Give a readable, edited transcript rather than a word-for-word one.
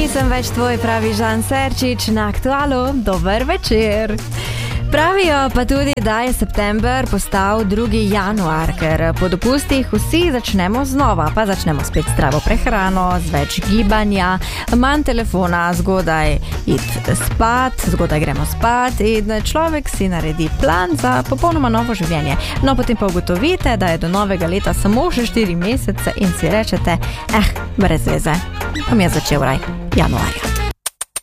Nisem več tvoj, pravi Žan Serčič na Aktualu. Dober večer. Pravijo pa tudi, da je september postal 2. januar, ker po dopustih vsi začnemo znova, pa začnemo spet zdravo prehrano, z več gibanja, manj telefona, zgodaj zgodaj gremo spat in človek si naredi plan za popolnoma novo življenje. No, potem pa ugotovite, da je do novega leta samo še 4 mesece in si rečete, brez veze, pa mi je začel raj januarja.